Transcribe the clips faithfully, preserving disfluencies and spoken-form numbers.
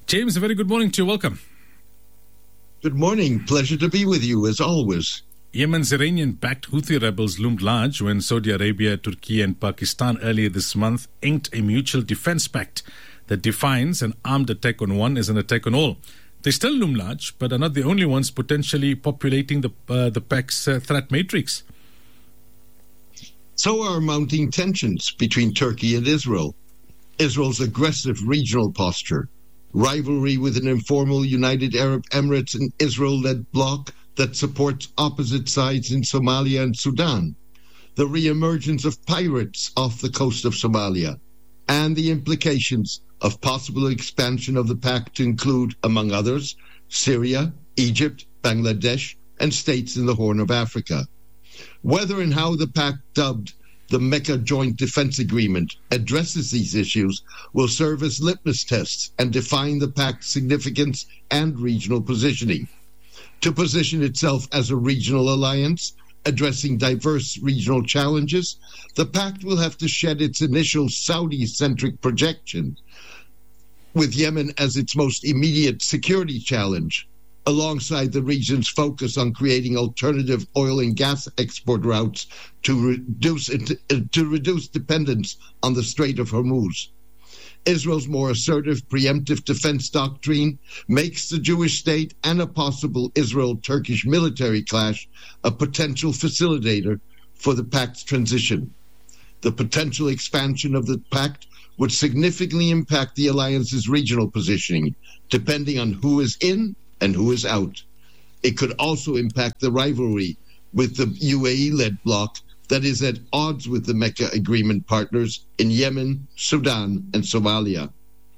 James, a very good morning to you. Welcome. Good morning. Pleasure to be with you, as always. Yemen's Iranian-backed Houthi rebels loomed large when Saudi Arabia, Turkey and Pakistan earlier this month inked a mutual defense pact that defines an armed attack on one as an attack on all. They still loom large, but are not the only ones potentially populating the, uh, the pact's uh, threat matrix. So are mounting tensions between Turkey and Israel. Israel's aggressive regional posture, rivalry with an informal United Arab Emirates and Israel-led bloc that supports opposite sides in Somalia and Sudan, the re-emergence of pirates off the coast of Somalia, and the implications of possible expansion of the pact to include, among others, Syria, Egypt, Bangladesh, and states in the Horn of Africa. Whether and how the pact, dubbed the Mecca Joint Defense Agreement, addresses these issues will serve as litmus tests and define the pact's significance and regional positioning. To position itself as a regional alliance addressing diverse regional challenges, the pact will have to shed its initial Saudi-centric projection, with Yemen as its most immediate security challenge, alongside the region's focus on creating alternative oil and gas export routes to reduce to reduce dependence on the Strait of Hormuz. Israel's more assertive preemptive defense doctrine makes the Jewish state and a possible Israel-Turkish military clash a potential facilitator for the pact's transition. The potential expansion of the pact would significantly impact the alliance's regional positioning, depending on who is in and who is out. It could also impact the rivalry with the U A E-led bloc that is at odds with the Mecca Agreement partners in Yemen, Sudan, and Somalia.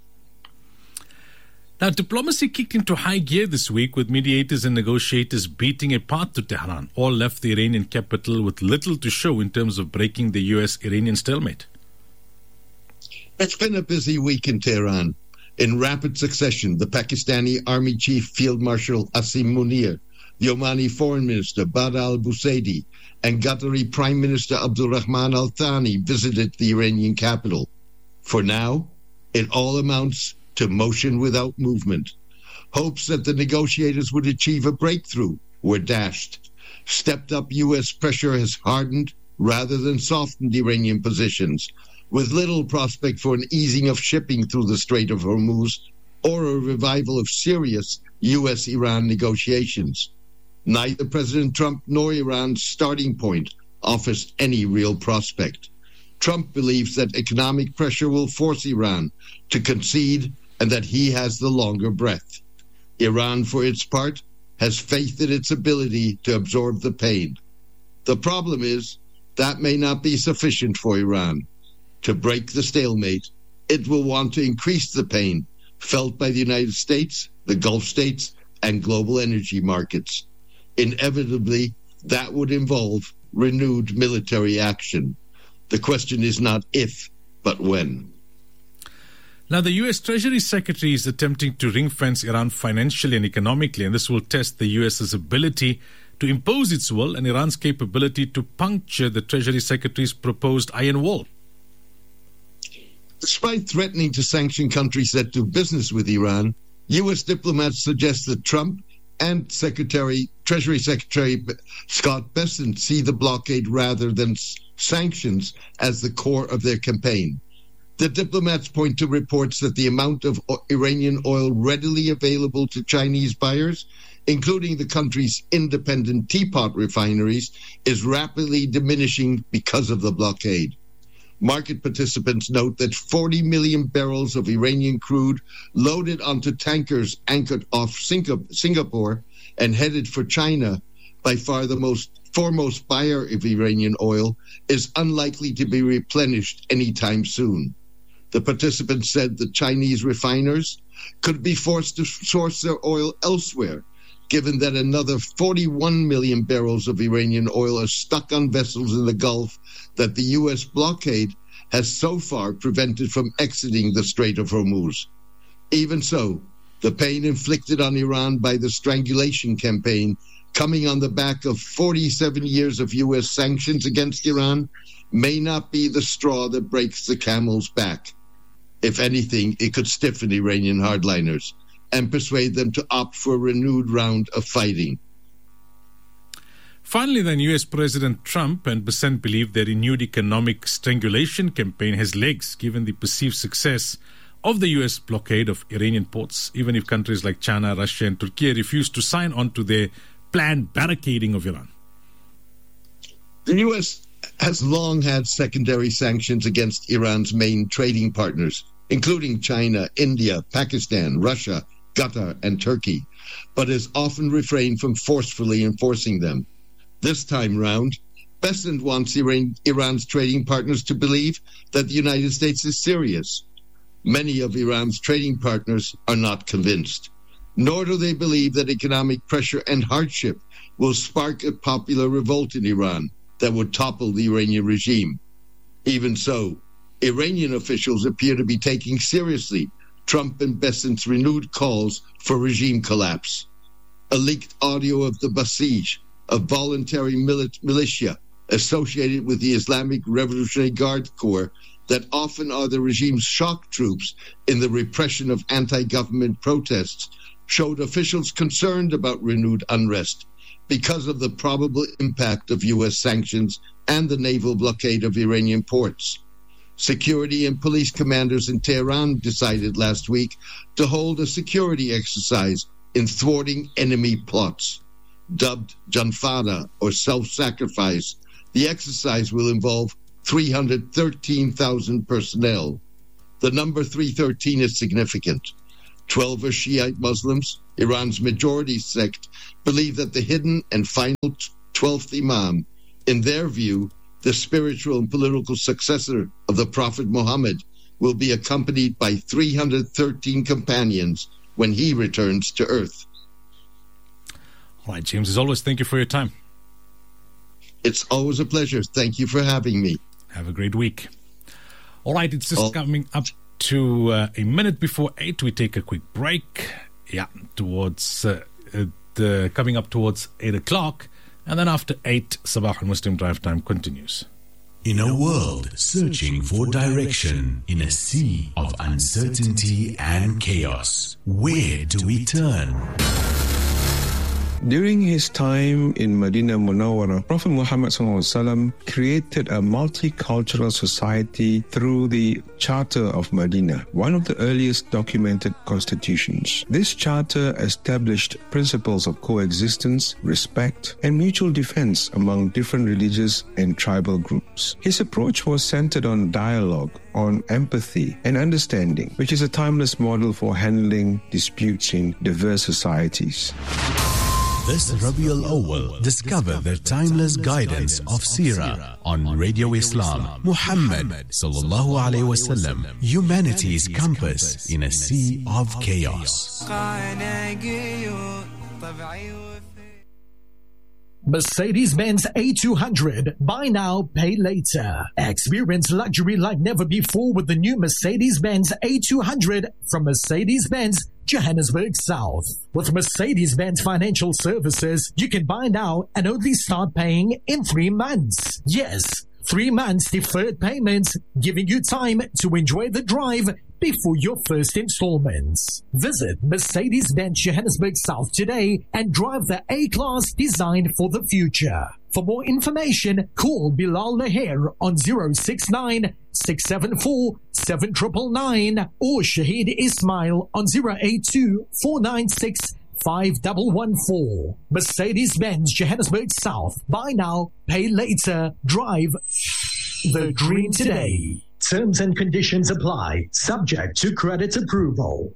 Now, diplomacy kicked into high gear this week with mediators and negotiators beating a path to Tehran. All left the Iranian capital with little to show in terms of breaking the U S-Iranian stalemate. It's been a busy week in Tehran. In rapid succession, the Pakistani Army Chief Field Marshal Asim Munir, the Omani Foreign Minister Badr al-Busaidi, and Qatari Prime Minister Abdulrahman al-Thani visited the Iranian capital. For now, it all amounts to motion without movement. Hopes that the negotiators would achieve a breakthrough were dashed. Stepped-up U S pressure has hardened rather than softened Iranian positions, with little prospect for an easing of shipping through the Strait of Hormuz or a revival of serious U S Iran negotiations. Neither President Trump nor Iran's starting point offers any real prospect. Trump believes that economic pressure will force Iran to concede and that he has the longer breath. Iran, for its part, has faith in its ability to absorb the pain. The problem is that may not be sufficient for Iran. To break the stalemate, it will want to increase the pain felt by the United States, the Gulf states, and global energy markets. Inevitably, that would involve renewed military action. The question is not if, but when. Now, the U S Treasury Secretary is attempting to ring-fence Iran financially and economically, and this will test the U S's ability to impose its will and Iran's capability to puncture the Treasury Secretary's proposed iron wall. Despite threatening to sanction countries that do business with Iran, U S diplomats suggest that Trump and Secretary, Treasury Secretary Scott Bessent see the blockade rather than sanctions as the core of their campaign. The diplomats point to reports that the amount of Iranian oil readily available to Chinese buyers, including the country's independent teapot refineries, is rapidly diminishing because of the blockade. Market participants note that forty million barrels of Iranian crude loaded onto tankers anchored off Singapore and headed for China, by far the most foremost buyer of Iranian oil, is unlikely to be replenished anytime soon. The participants said that Chinese refiners could be forced to source their oil elsewhere, given that another forty-one million barrels of Iranian oil are stuck on vessels in the Gulf that the U S blockade has so far prevented from exiting the Strait of Hormuz. Even so, the pain inflicted on Iran by the strangulation campaign, coming on the back of forty-seven years of U S sanctions against Iran, may not be the straw that breaks the camel's back. If anything, it could stiffen Iranian hardliners. and persuade them to opt for a renewed round of fighting. Finally, then, U S President Trump and Besant believe their renewed economic strangulation campaign has legs, given the perceived success of the U S blockade of Iranian ports, even if countries like China, Russia and Turkey refuse to sign on to their planned barricading of Iran. The U S has long had secondary sanctions against Iran's main trading partners, including China, India, Pakistan, Russia, Qatar and Turkey, but has often refrained from forcefully enforcing them. This time round, Besant wants Iran, Iran's trading partners to believe that the United States is serious. Many of Iran's trading partners are not convinced, nor do they believe that economic pressure and hardship will spark a popular revolt in Iran that would topple the Iranian regime. Even so, Iranian officials appear to be taking seriously Trump and Besant's renewed calls for regime collapse. A leaked audio of the Basij, a voluntary milit- militia associated with the Islamic Revolutionary Guard Corps that often are the regime's shock troops in the repression of anti-government protests, showed officials concerned about renewed unrest because of the probable impact of U S sanctions and the naval blockade of Iranian ports. Security and police commanders in Tehran decided last week to hold a security exercise in thwarting enemy plots. Dubbed Janfada, or self-sacrifice, the exercise will involve three hundred thirteen thousand personnel. The number three thirteen is significant. Twelve are Shiite Muslims, Iran's majority sect, believe that the hidden and final twelfth Imam, in their view, the spiritual and political successor of the Prophet Muhammad, will be accompanied by three hundred thirteen companions when he returns to earth. All right, James, as always, thank you for your time. It's always a pleasure. Thank you for having me. Have a great week. All right, it's just oh. coming up to uh, a minute before eight. We take a quick break. Yeah, towards uh, uh, the coming up towards eight o'clock, and then after eight, Sabah al-Muslim Drive Time continues. In a world searching for direction, in a sea of uncertainty and chaos, where do we turn? During his time in Medina Munawwara, Prophet Muhammad sallallahu alaihi wasallam created a multicultural society through the Charter of Medina, one of the earliest documented constitutions. This charter established principles of coexistence, respect, and mutual defense among different religious and tribal groups. His approach was centered on dialogue, on empathy and understanding, which is a timeless model for handling disputes in diverse societies. This Rabiul Awwal, discover the timeless guidance of Seerah on Radio Islam. Muhammad sallallahu alaihi wasallam, humanity's compass in a sea of chaos. Mercedes-Benz A two hundred. Buy now, pay later. Experience luxury like never before with the new Mercedes-Benz A two hundred from Mercedes-Benz Johannesburg South. With Mercedes-Benz Financial Services, you can buy now and only start paying in three months. Yes, three months deferred payments, giving you time to enjoy the drive before your first installments. Visit Mercedes-Benz Johannesburg South today and drive the A-Class designed for the future. For more information, call Bilal Laher on zero six nine, six seven four, seven nine nine nine or Shahid Ismail on zero eight two, four nine six, five one one four. Mercedes-Benz Johannesburg South. Buy now, pay later. Drive the dream today. Terms and conditions apply, subject to credit approval.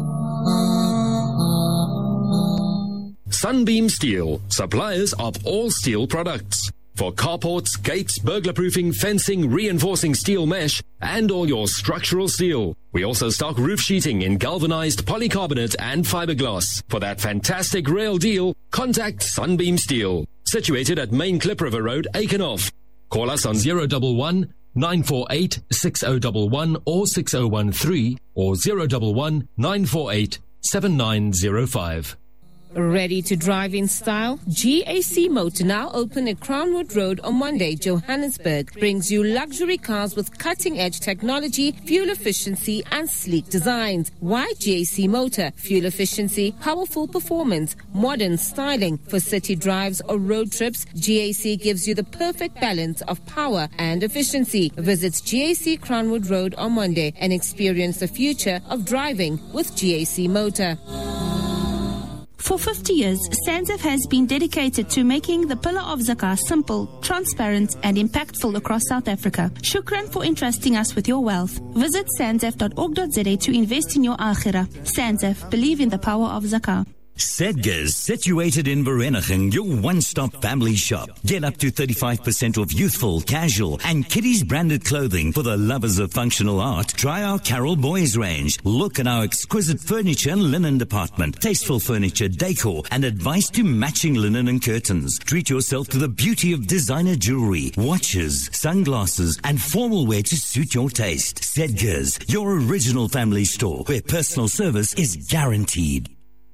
Sunbeam Steel, suppliers of all steel products. For carports, gates, burglar-proofing, fencing, reinforcing steel mesh, and all your structural steel. We also stock roof sheeting in galvanized polycarbonate and fiberglass. For that fantastic rail deal, contact Sunbeam Steel. Situated at Main Klip River Road, Aikenhof. Call us on zero one one, nine four eight, six zero one one or six zero one three or zero one one, nine four eight, seven nine zero five. Ready to drive in style? G A C Motor, now open at Crownwood Road on Monday, Johannesburg, brings you luxury cars with cutting-edge technology, fuel efficiency and sleek designs. Why G A C Motor? Fuel efficiency, powerful performance, modern styling. For city drives or road trips, G A C gives you the perfect balance of power and efficiency. Visit G A C Crownwood Road on Monday and experience the future of driving with G A C Motor. For fifty years, SANZAF has been dedicated to making the pillar of zakah simple, transparent and impactful across South Africa. Shukran for entrusting us with your wealth. Visit sanzaf dot org dot za to invest in your akhirah. SANZAF, believe in the power of zakah. Sedgars, situated in Vereeniging, your one-stop family shop. Get up to thirty-five percent off youthful, casual and kiddies branded clothing. For the lovers of functional art, try our Carol Boys range. Look at our exquisite furniture and linen department. Tasteful furniture, decor and advice to matching linen and curtains. Treat yourself to the beauty of designer jewelry, watches, sunglasses and formal wear to suit your taste. Sedgars, your original family store where personal service is guaranteed.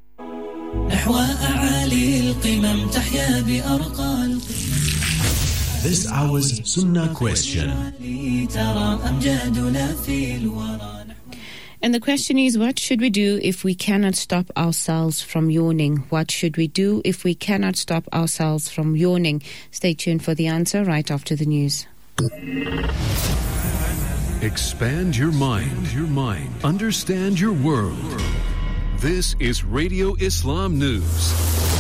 This hour's Sunnah question. And the question is, what should we do if we cannot stop ourselves from yawning? What should we do if we cannot stop ourselves from yawning? Stay tuned for the answer right after the news. Expand your mind, your mind. Understand your world. This is Radio Islam News.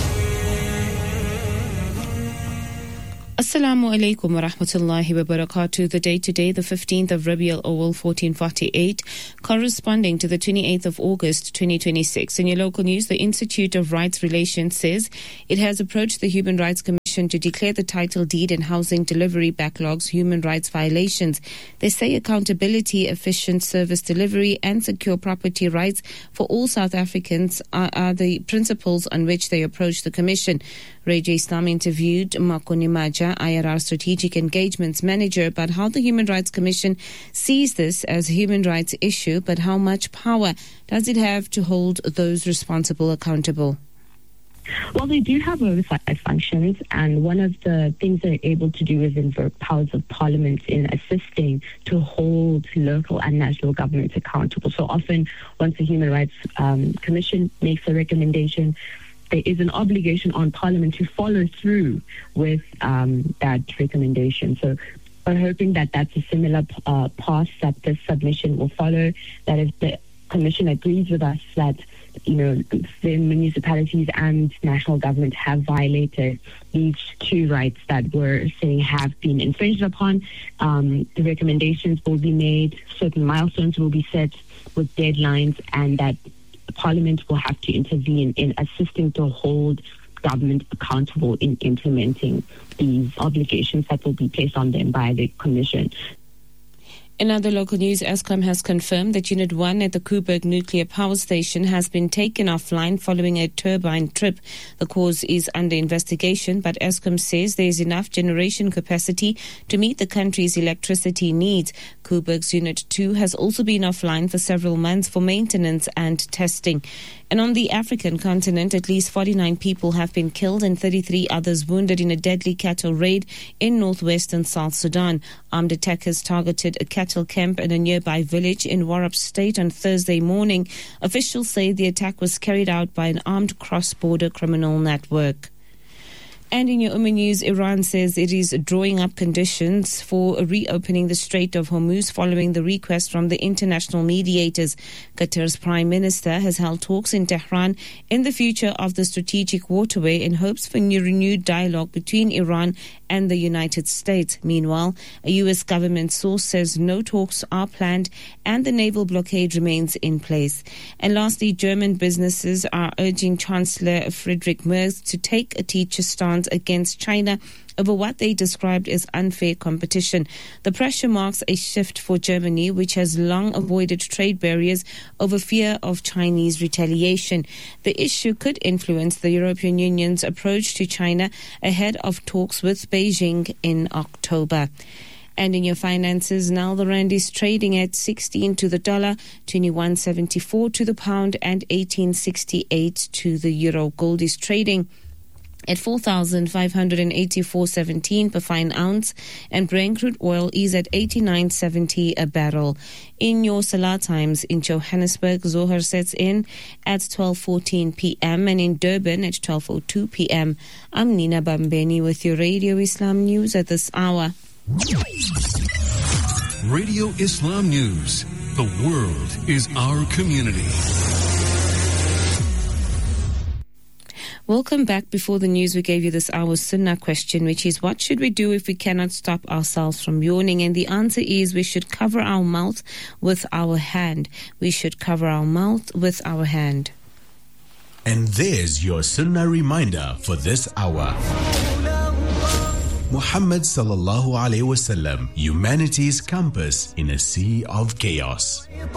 Assalamu alaikum wa rahmatullahi wa barakatuh. The date today, the fifteenth of Rabi al-Awwal fourteen forty-eight, corresponding to the twenty-eighth of August twenty twenty-six. In your local news, the Institute of Rights Relations says it has approached the Human Rights Commission to declare the title deed and housing delivery backlogs human rights violations. They say accountability, efficient service delivery and secure property rights for all South Africans are, are the principles on which they approach the Commission. Radio Islam interviewed Makoni Maja, I R R Strategic Engagements Manager, about how the Human Rights Commission sees this as a human rights issue, but how much power does it have to hold those responsible accountable? Well, they do have oversight functions, and one of the things they're able to do is invoke powers of parliament in assisting to hold local and national governments accountable. So often, once the Human Rights um, Commission makes a recommendation, there is an obligation on Parliament to follow through with um, that recommendation. So we're hoping that that's a similar uh, path that this submission will follow, that if the Commission agrees with us that, you know, the municipalities and national government have violated these two rights that we're saying have been infringed upon, um, the recommendations will be made, certain milestones will be set with deadlines, and that Parliament will have to intervene in assisting to hold government accountable in implementing these obligations that will be placed on them by the Commission. In other local news, Eskom has confirmed that Unit one at the Koeberg Nuclear Power Station has been taken offline following a turbine trip. The cause is under investigation, but Eskom says there is enough generation capacity to meet the country's electricity needs. Koeberg's Unit two has also been offline for several months for maintenance and testing. And on the African continent, at least forty-nine people have been killed and thirty-three others wounded in a deadly cattle raid in northwestern South Sudan. Armed attackers targeted a cattle camp in a nearby village in Warrap State on Thursday morning. Officials say the attack was carried out by an armed cross-border criminal network. And in your Ummah news, Iran says it is drawing up conditions for reopening the Strait of Hormuz following the request from the international mediators. Qatar's Prime Minister has held talks in Tehran in the future of the strategic waterway in hopes for new renewed dialogue between Iran and the United States. Meanwhile, a U S government source says no talks are planned and the naval blockade remains in place. And lastly, German businesses are urging Chancellor Friedrich Merz to take a teacher stance against China over what they described as unfair competition. The pressure marks a shift for Germany, which has long avoided trade barriers over fear of Chinese retaliation. The issue could influence the European Union's approach to China ahead of talks with Beijing in October. And in your finances, now the rand is trading at sixteen to the dollar, twenty-one seventy-four to the pound, and eighteen sixty-eight to the euro. Gold is trading at four thousand five hundred eighty-four seventeen per fine ounce, and Brent crude oil is at eighty-nine seventy a barrel. In your Salah times, in Johannesburg, Zohar sets in at twelve fourteen p.m. and in Durban at twelve oh two p.m. I'm Nina Bambeni with your Radio Islam News at this hour. Radio Islam News. The world is our community. Welcome back. Before the news, we gave you this hour's Sunnah question, which is, what should we do if we cannot stop ourselves from yawning? And the answer is, we should cover our mouth with our hand. We should cover our mouth with our hand. And there's your Sunnah reminder for this hour. Muhammad sallallahu alaihi wasallam, humanity's compass in a sea of chaos.